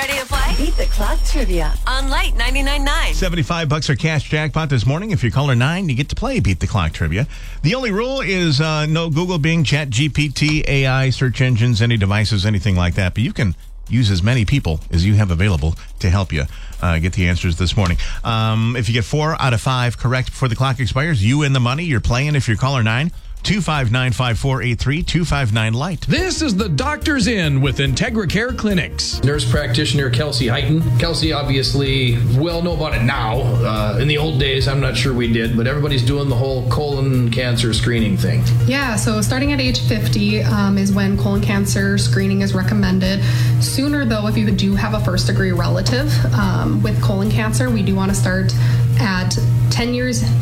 Ready to play? Beat the Clock Trivia On Light 99.9. $75 or cash jackpot this morning. If you're caller 9, you get to play Beat the Clock Trivia. The only rule is no Google, Bing, Chat, GPT, AI, search engines, any devices, anything like that. But you can use as many people as you have available to help you get the answers this morning. If you get 4 out of 5 correct before the clock expires, you win the money. You're playing if you're caller 9. 259-5483, 259-LIGHT. This is the Doctor's Inn with Integra Care Clinics. Nurse practitioner Kelsey Heighton. Kelsey obviously will know about it now. In the old days, I'm not sure we did, but everybody's doing the whole colon cancer screening thing. Yeah, so starting at age 50 is when colon cancer screening is recommended. Sooner, though, if you do have a first-degree relative with colon cancer, we do want to start at 10 years